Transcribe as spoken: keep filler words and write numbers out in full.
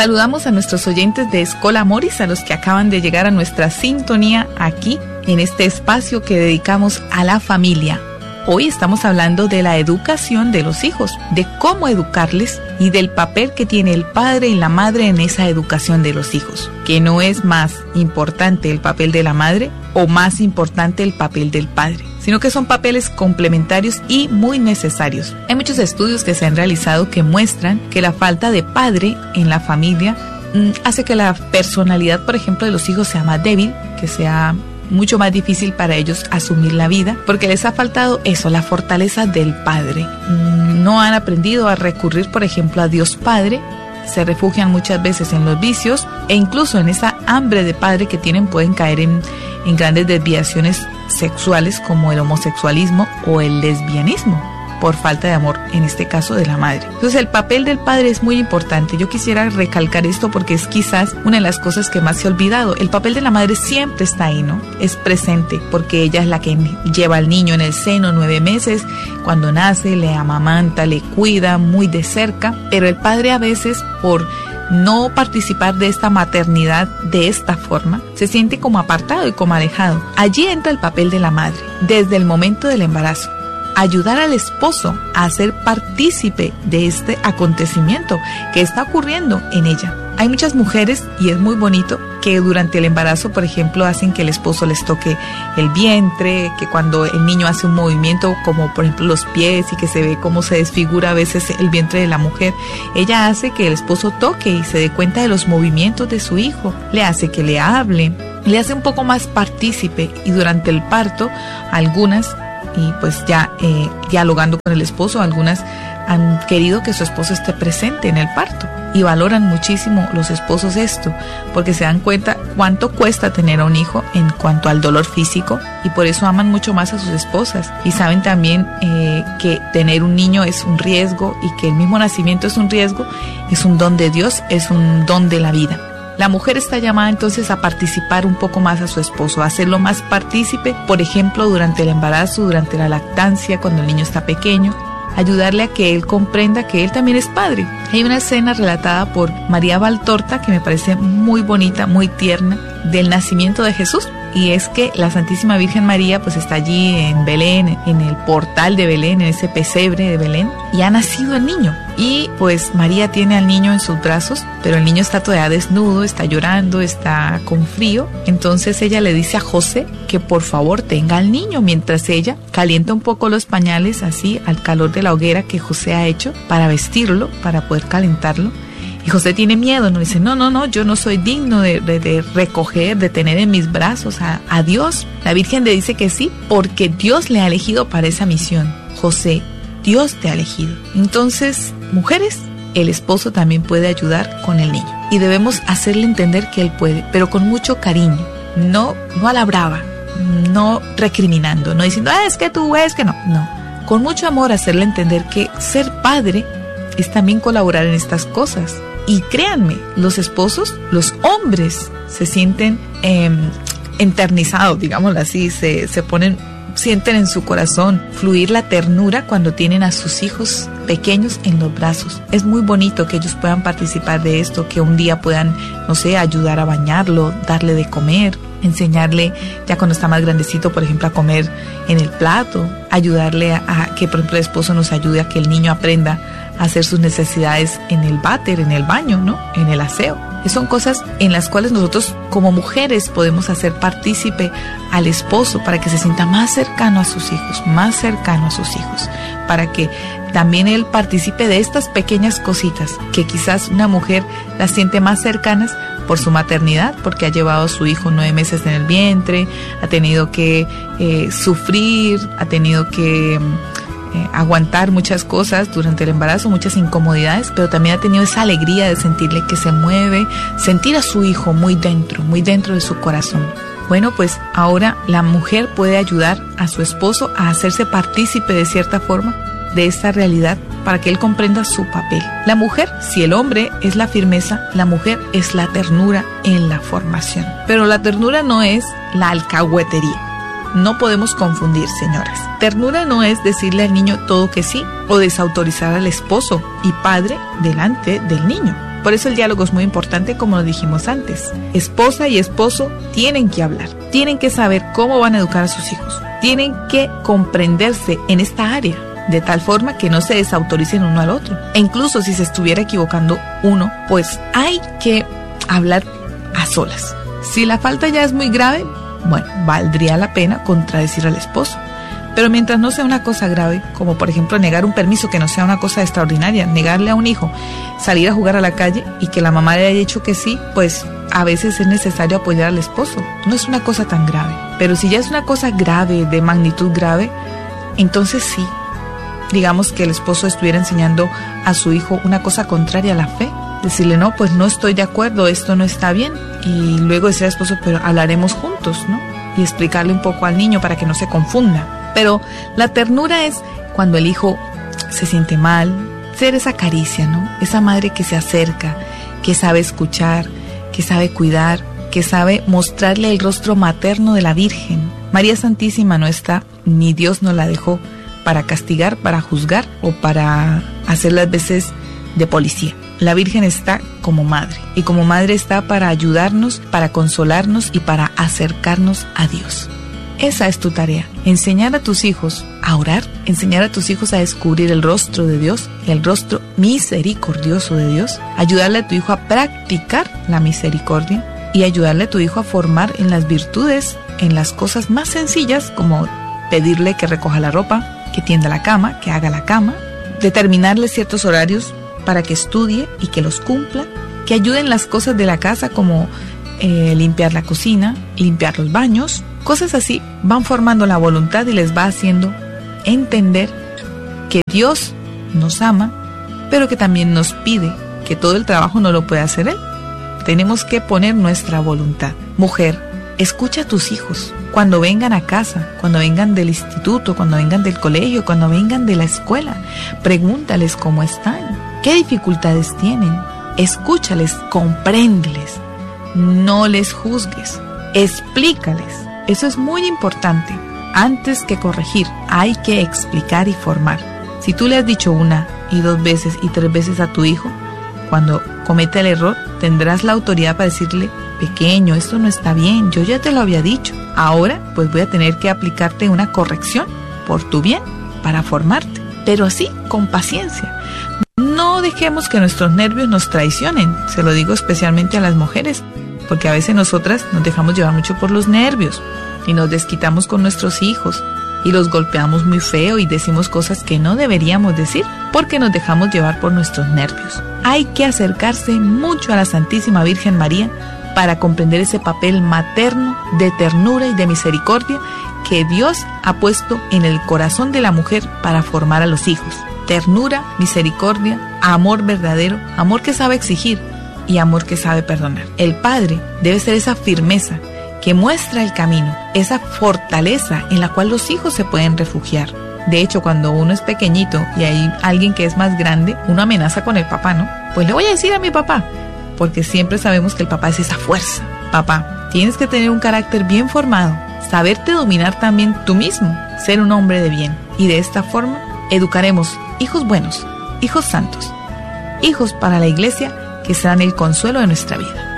Saludamos a nuestros oyentes de Escola Moris, a los que acaban de llegar a nuestra sintonía aquí, en este espacio que dedicamos a la familia. Hoy estamos hablando de la educación de los hijos, de cómo educarles y del papel que tiene el padre y la madre en esa educación de los hijos. Que no es más importante el papel de la madre o más importante el papel del padre, sino que son papeles complementarios y muy necesarios. Hay muchos estudios que se han realizado que muestran que la falta de padre en la familia mmm, hace que la personalidad, por ejemplo, de los hijos sea más débil, que sea mucho más difícil para ellos asumir la vida, porque les ha faltado eso, la fortaleza del padre. No han aprendido a recurrir, por ejemplo, a Dios Padre, se refugian muchas veces en los vicios e incluso en esa hambre de padre que tienen pueden caer en, en grandes desviaciones sexuales como el homosexualismo o el lesbianismo, por falta de amor, en este caso de la madre. Entonces el papel del padre es muy importante. Yo quisiera recalcar esto porque es quizás una de las cosas que más se ha olvidado. El papel de la madre siempre está ahí, ¿no? Es presente porque ella es la que lleva al niño en el seno nueve meses, cuando nace, le amamanta, le cuida muy de cerca, pero el padre a veces por no participar de esta maternidad de esta forma, se siente como apartado y como alejado. Allí entra el papel de la madre, desde el momento del embarazo. Ayudar al esposo a ser partícipe de este acontecimiento que está ocurriendo en ella. Hay muchas mujeres, y es muy bonito, que durante el embarazo, por ejemplo, hacen que el esposo les toque el vientre, que cuando el niño hace un movimiento, como por ejemplo los pies, y que se ve cómo se desfigura a veces el vientre de la mujer, ella hace que el esposo toque y se dé cuenta de los movimientos de su hijo, le hace que le hable, le hace un poco más partícipe, y durante el parto, algunas y pues ya eh, dialogando con el esposo, algunas han querido que su esposo esté presente en el parto y valoran muchísimo los esposos esto, porque se dan cuenta cuánto cuesta tener a un hijo en cuanto al dolor físico y por eso aman mucho más a sus esposas y saben también eh, que tener un niño es un riesgo y que el mismo nacimiento es un riesgo, es un don de Dios, es un don de la vida. La mujer está llamada entonces a participar un poco más a su esposo, a hacerlo más partícipe, por ejemplo, durante el embarazo, durante la lactancia, cuando el niño está pequeño, ayudarle a que él comprenda que él también es padre. Hay una escena relatada por María Valtorta que me parece muy bonita, muy tierna, del nacimiento de Jesús. Y es que la Santísima Virgen María pues está allí en Belén, en el portal de Belén, en ese pesebre de Belén, y ha nacido el niño. Y pues María tiene al niño en sus brazos, pero el niño está todavía desnudo, está llorando, está con frío. Entonces ella le dice a José que por favor tenga al niño, mientras ella calienta un poco los pañales así al calor de la hoguera que José ha hecho para vestirlo, para poder calentarlo. Y José tiene miedo, no dice, no, no, no, yo no soy digno de, de, de recoger, de tener en mis brazos a, a Dios. La Virgen le dice que sí, porque Dios le ha elegido para esa misión. José, Dios te ha elegido. Entonces, mujeres, el esposo también puede ayudar con el niño. Y debemos hacerle entender que él puede, pero con mucho cariño, no, no a la brava, no recriminando, no diciendo, ah, es que tú, es que no, no. Con mucho amor hacerle entender que ser padre es también colaborar en estas cosas. Y créanme, los esposos, los hombres se sienten eh, enternizados, digámoslo así, se, se ponen, sienten en su corazón fluir la ternura cuando tienen a sus hijos pequeños en los brazos. Es muy bonito que ellos puedan participar de esto, que un día puedan, no sé, ayudar a bañarlo, darle de comer, enseñarle ya cuando está más grandecito, por ejemplo, a comer en el plato, ayudarle a, a que, por ejemplo, el esposo nos ayude a que el niño aprenda a hacer sus necesidades en el váter, en el baño, ¿no? En el aseo. Son cosas en las cuales nosotros como mujeres podemos hacer partícipe al esposo para que se sienta más cercano a sus hijos, más cercano a sus hijos, para que también él participe de estas pequeñas cositas que quizás una mujer las siente más cercanas por su maternidad, porque ha llevado a su hijo nueve meses en el vientre, ha tenido que eh, sufrir, ha tenido que Eh, aguantar muchas cosas durante el embarazo, muchas incomodidades, pero también ha tenido esa alegría de sentirle que se mueve, sentir a su hijo muy dentro, muy dentro de su corazón. Bueno, pues ahora la mujer puede ayudar a su esposo a hacerse partícipe de cierta forma de esta realidad para que él comprenda su papel. La mujer, si el hombre es la firmeza, la mujer es la ternura en la formación. Pero la ternura no es la alcahuetería. No podemos confundir, señoras. Ternura no es decirle al niño todo que sí o desautorizar al esposo y padre delante del niño. Por eso el diálogo es muy importante, como lo dijimos antes. Esposa y esposo tienen que hablar, tienen que saber cómo van a educar a sus hijos, tienen que comprenderse en esta área, de tal forma que no se desautoricen uno al otro. E incluso si se estuviera equivocando uno, pues hay que hablar a solas. Si la falta ya es muy grave, bueno, valdría la pena contradecir al esposo. Pero mientras no sea una cosa grave, como por ejemplo negar un permiso que no sea una cosa extraordinaria, negarle a un hijo salir a jugar a la calle y que la mamá le haya dicho que sí, pues a veces es necesario apoyar al esposo. No es una cosa tan grave. Pero si ya es una cosa grave, de magnitud grave, entonces sí, digamos que el esposo estuviera enseñando a su hijo una cosa contraria a la fe. Decirle, no, pues no estoy de acuerdo, esto no está bien. Y luego decir al esposo, pero hablaremos juntos, ¿no? Y explicarle un poco al niño para que no se confunda. Pero la ternura es cuando el hijo se siente mal, ser esa caricia, ¿no? Esa madre que se acerca, que sabe escuchar, que sabe cuidar, que sabe mostrarle el rostro materno de la Virgen. María Santísima no está, ni Dios nos la dejó para castigar, para juzgar o para hacer las veces de policía. La Virgen está como madre, y como madre está para ayudarnos, para consolarnos y para acercarnos a Dios. Esa es tu tarea, enseñar a tus hijos a orar, enseñar a tus hijos a descubrir el rostro de Dios, el rostro misericordioso de Dios, ayudarle a tu hijo a practicar la misericordia y ayudarle a tu hijo a formar en las virtudes, en las cosas más sencillas, como pedirle que recoja la ropa, que tienda la cama, que haga la cama, determinarle ciertos horarios para que estudie y que los cumpla, que ayuden las cosas de la casa como eh, limpiar la cocina, limpiar los baños. Cosas así van formando la voluntad y les va haciendo entender que Dios nos ama, pero que también nos pide que todo el trabajo no lo puede hacer Él. Tenemos que poner nuestra voluntad. Mujer, escucha a tus hijos cuando vengan a casa, cuando vengan del instituto, cuando vengan del colegio, cuando vengan de la escuela. Pregúntales cómo están, qué dificultades tienen. Escúchales, compréndeles, no les juzgues, explícales. Eso es muy importante. Antes que corregir, hay que explicar y formar. Si tú le has dicho una y dos veces y tres veces a tu hijo, cuando cometa el error, tendrás la autoridad para decirle, pequeño, esto no está bien, yo ya te lo había dicho. Ahora, pues voy a tener que aplicarte una corrección por tu bien, para formarte. Pero así, con paciencia. No dejemos que nuestros nervios nos traicionen. Se lo digo especialmente a las mujeres, porque a veces nosotras nos dejamos llevar mucho por los nervios y nos desquitamos con nuestros hijos y los golpeamos muy feo y decimos cosas que no deberíamos decir porque nos dejamos llevar por nuestros nervios. Hay que acercarse mucho a la Santísima Virgen María para comprender ese papel materno de ternura y de misericordia que Dios ha puesto en el corazón de la mujer para formar a los hijos. Ternura, misericordia, amor verdadero, amor que sabe exigir y amor que sabe perdonar. El padre debe ser esa firmeza que muestra el camino, esa fortaleza en la cual los hijos se pueden refugiar. De hecho, cuando uno es pequeñito y hay alguien que es más grande, uno amenaza con el papá, ¿no? Pues le voy a decir a mi papá, porque siempre sabemos que el papá es esa fuerza. Papá, tienes que tener un carácter bien formado, saberte dominar también tú mismo, ser un hombre de bien. Y de esta forma educaremos hijos buenos, hijos santos, hijos para la iglesia que serán el consuelo de nuestra vida.